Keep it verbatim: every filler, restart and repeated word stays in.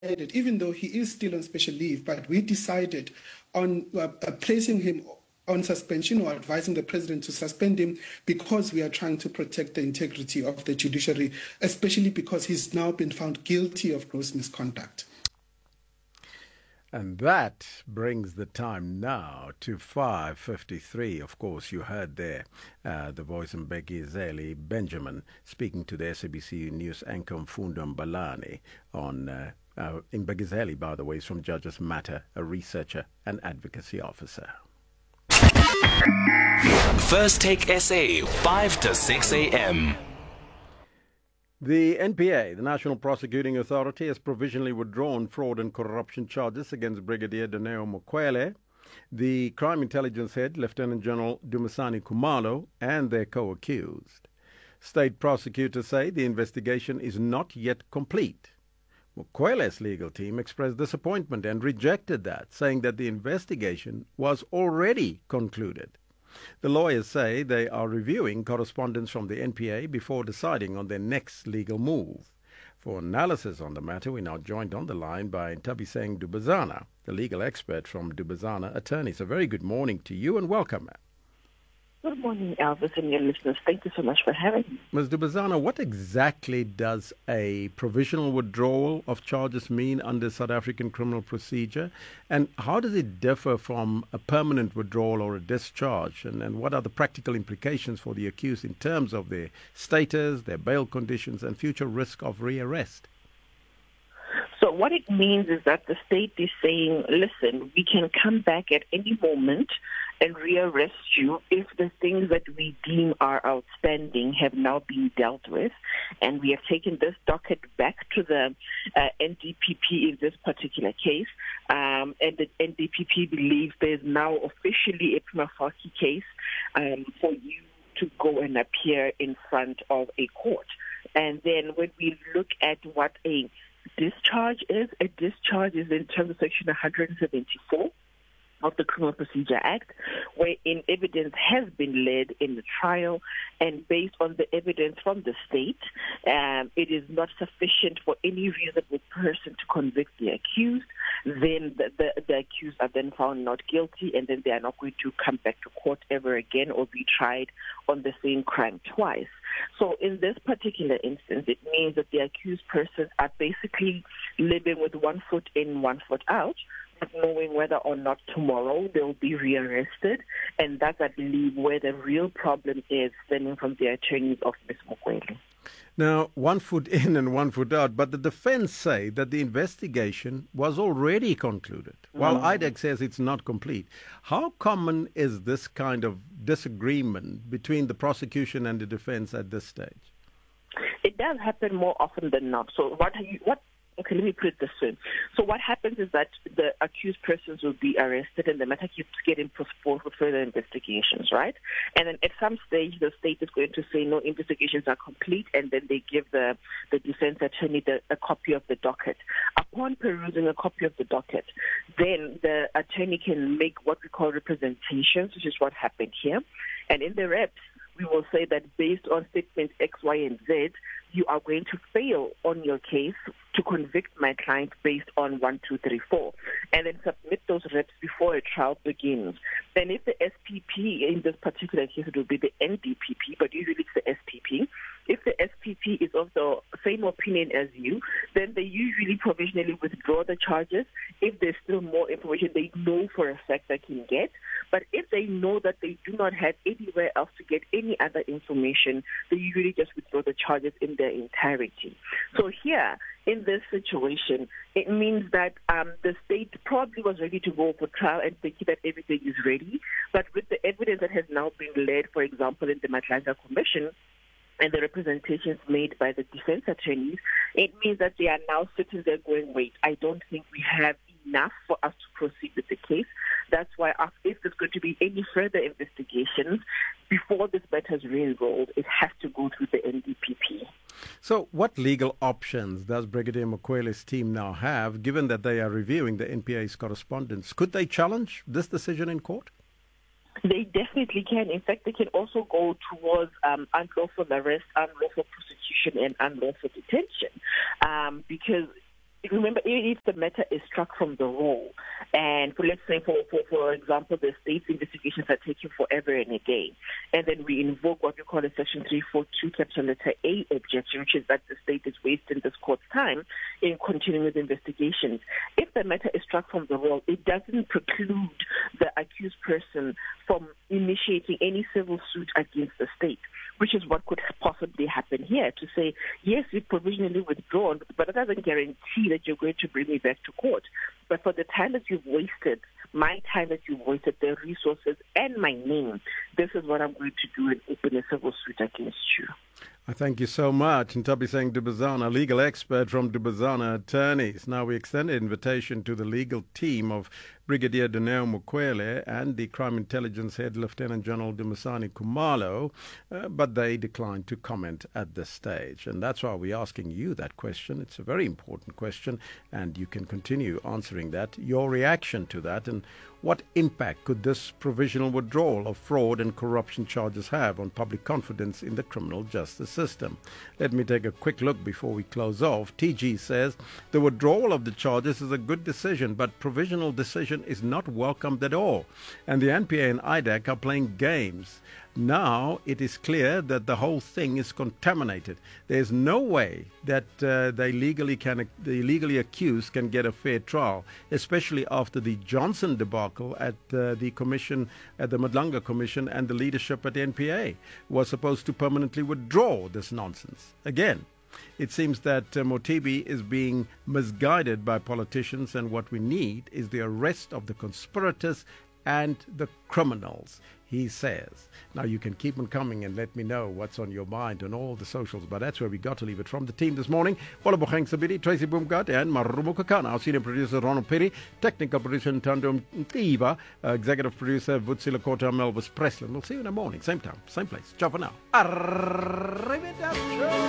even though he is still on special leave, but we decided on uh, uh, placing him on suspension or advising the president to suspend him because we are trying to protect the integrity of the judiciary, especially because he's now been found guilty of gross misconduct. And that brings the time now to five fifty-three. Of course, you heard there uh, the voice of Mbegizeli Benjamin speaking to the S A B C News anchor Mfundo Mbalani on uh, uh, Mbegizeli, by the way, is from Judges Matter, a researcher and advocacy officer. First Take S A, five to six a.m. The N P A, the National Prosecuting Authority, has provisionally withdrawn fraud and corruption charges against Brigadier Dineo Mukwele, the Crime Intelligence Head, Lieutenant General Dumisani Khumalo, and their co-accused. State prosecutors say the investigation is not yet complete. Mukwele's legal team expressed disappointment and rejected that, saying that the investigation was already concluded. The lawyers say they are reviewing correspondence from the N P A before deciding on their next legal move. For analysis on the matter, we're now joined on the line by Nthabiseng Dubazana, the legal expert from Dubazana Attorneys. A very good morning to you and welcome. Good morning, Elvis, and your listeners. Thank you so much for having me. Miz Dubazana, what exactly does a provisional withdrawal of charges mean under South African criminal procedure? And how does it differ from a permanent withdrawal or a discharge? And, and what are the practical implications for the accused in terms of their status, their bail conditions, and future risk of rearrest? So what it means is that the state is saying, listen, we can come back at any moment and rearrest you if the things that we deem are outstanding have now been dealt with. And we have taken this docket back to the uh, N D P P in this particular case. Um, and the N D P P believes there is now officially a prima facie case um, for you to go and appear in front of a court. And then when we look at what a discharge is, a discharge is in terms of Section one seventy-four of the Criminal Procedure Act, wherein evidence has been led in the trial, and based on the evidence from the state, um, it is not sufficient for any reasonable person to convict the accused. Then the, the, the accused are then found not guilty, and then they are not going to come back to court ever again or be tried on the same crime twice. So in this particular instance, it means that the accused persons are basically living with one foot in, one foot out, not knowing whether or not tomorrow they'll be rearrested. And that's, I believe, where the real problem is stemming from the attorneys of Miz Mukwele. Now, one foot in and one foot out, but the defense say that the investigation was already concluded, while mm. I D E C says it's not complete. How common is this kind of disagreement between the prosecution and the defense at this stage? It does happen more often than not. So what you, what Okay, let me put it this way. So what happens is that the accused persons will be arrested and the matter keeps getting postponed for further investigations, right? And then at some stage, the state is going to say no investigations are complete, and then they give the, the defense attorney the, a copy of the docket. Upon perusing a copy of the docket, then the attorney can make what we call representations, which is what happened here. And in the reps, we will say that based on statement X, Y, and Z, you are going to fail on your case to convict my client based on one, two, three, four, and then submit those reps before a trial begins. Then if the S P P, in this particular case, it will be the N D P P, but usually it's the S P P. If the S P P is of the same opinion as you, then they usually provisionally withdraw the charges. If there's still more information they know for a fact they can get. But if they know that they do not have anywhere else to get any other information, they usually just withdraw the charges in their entirety. So here, in this situation, it means that um, the state probably was ready to go for trial and thinking that everything is ready. But with the evidence that has now been led, for example, in the Matlanga Commission, and the representations made by the defense attorneys, it means that they are now sitting there going, wait, I don't think we have enough for us to proceed with the case. That's why if there's going to be any further investigations, before this matter is re-enrolled, it has to go through the N D P P. So what legal options does Brigadier Mukwele's team now have, given that they are reviewing the N P A's correspondence? Could they challenge this decision in court? They definitely can. In fact, they can also go towards um, unlawful arrest, unlawful prosecution, and unlawful detention, um, because remember, if the matter is struck from the roll, and for, let's say, for, for, for example, the state's investigations are taking forever and a day, and then we invoke what we call a Section three forty-two capital letter A objection, which is that the state is wasting this court's time in continuing with investigations. If the matter is struck from the roll, it doesn't preclude the accused person from initiating any civil suit against the state, which is what could possibly happen here, to say, yes, we've provisionally withdrawn, but it doesn't guarantee that you're going to bring me back to court. But for the time that you've wasted, my time that you've wasted, the resources and my name, this is what I'm going to do and open a civil suit against you. I thank you so much. Ntabiseng Dubuzana, legal expert from Dubuzana Attorneys. Now we extend an invitation to the legal team of Brigadier Dineo Mukwele and the Crime Intelligence Head, Lieutenant General Dumisani Khumalo, uh, but they declined to comment at this stage. And that's why we're asking you that question. It's a very important question, and you can continue answering that. Your reaction to that, and what impact could this provisional withdrawal of fraud and corruption charges have on public confidence in the criminal justice system? Let me take a quick look before we close off. T G says the withdrawal of the charges is a good decision, but provisional decision is not welcomed at all. And the N P A and I D A C are playing games. Now it is clear that the whole thing is contaminated. There's no way that uh, they legally can, the legally accused can get a fair trial, especially after the Johnson debacle at uh, the commission, at the Madlanga Commission, and the leadership at the N P A was supposed to permanently withdraw this nonsense. Again, it seems that uh, Mothibi is being misguided by politicians, and what we need is the arrest of the conspirators and the criminals, he says. Now, you can keep on coming and let me know what's on your mind on all the socials, but that's where we got to leave it from the team this morning. Bolabogeng Sabiri, Tracy Boomgat, and Marumo Kakana. Our senior producer, Ronald Perry, technical producer, Ntando Mtiva, uh, executive producer, Vutsila Kota, Melvis Preslin. We'll see you in the morning, same time, same place. Ciao for now. Arrivederci.